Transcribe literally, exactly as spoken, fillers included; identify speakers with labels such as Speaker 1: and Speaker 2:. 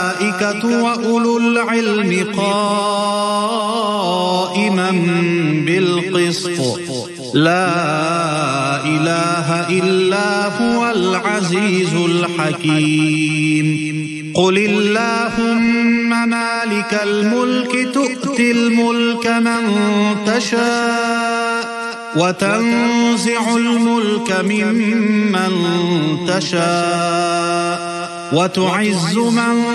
Speaker 1: وأولو العلم قائما بالقسط لا إله إلا هو العزيز الحكيم قل اللهم مالك الملك تؤتي الملك من تشاء وتنزع الملك ممن تشاء وتعز من